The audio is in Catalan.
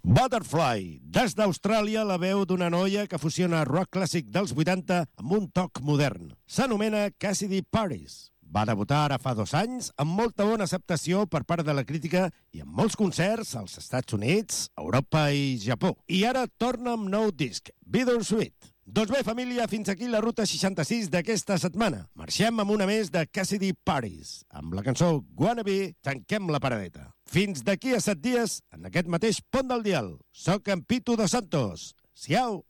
Butterfly, des d'Austràlia, la veu d'una noia que fusiona rock clàssic dels 80 amb un toc modern. S'anomena Cassidy Paris. Va debutar ara fa 2 anys amb molta bona acceptació per part de la crítica i amb molts concerts als Estats Units, Europa i Japó. I ara torna amb nou disc, Bittersweet. Doncs bé, família, fins aquí la ruta 66 d'aquesta setmana. Marxem amb una més de Cassidy Paris. Amb la cançó Wannabe tanquem la paradeta. Fins d'aquí a 7 dies, en aquest mateix pont del dial. Soc en Pitu dos Santos. Siau!